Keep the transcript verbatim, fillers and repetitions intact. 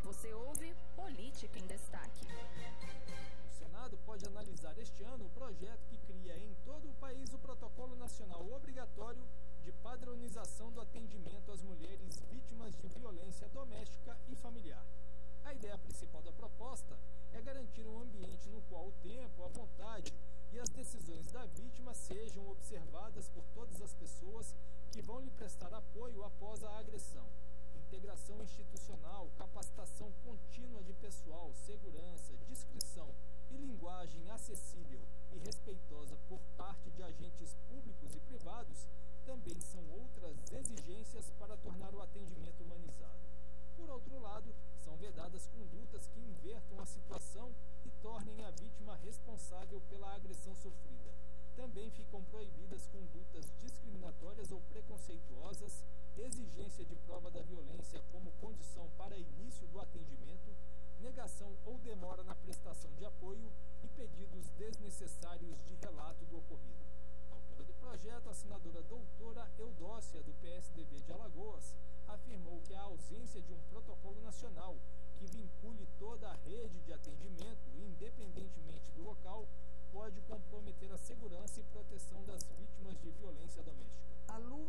Você ouve Política em Destaque. O Senado pode analisar este ano o projeto que cria em todo o país o Protocolo Nacional Obrigatório de Padronização do Atendimento às Mulheres Vítimas de Violência Doméstica e Familiar. A ideia principal da proposta é garantir um ambiente no qual o tempo, a vontade e as decisões da vítima sejam observadas por todas as pessoas que vão lhe prestar apoio após a agressão. Integração institucional, capacitação contínua de pessoal, segurança, discrição e linguagem acessível e respeitosa por parte de agentes públicos e privados também são outras exigências para tornar o atendimento humanizado. Por outro lado, são vedadas condutas que invertam a situação e tornem a vítima responsável pela agressão sofrida. Também ficam proibidas condutas discriminatórias ou preconceituosas, exigência de prova da violência como condição para início do atendimento, negação ou demora na prestação de apoio e pedidos desnecessários de relato do ocorrido. Autora do projeto, a senadora doutora Eudócia, do P S D B de Alagoas, afirmou que a ausência de um protocolo nacional que vincule toda a rede de atendimento, independentemente do local, pode comprometer a segurança e proteção das vítimas de violência doméstica.